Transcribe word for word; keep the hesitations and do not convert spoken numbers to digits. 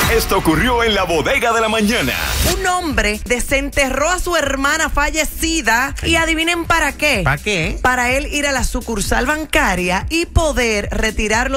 Esto ocurrió en la bodega de la mañana. Un hombre desenterró a su hermana fallecida y adivinen para qué. ¿Para qué? Para él ir a la sucursal bancaria y poder retirarlo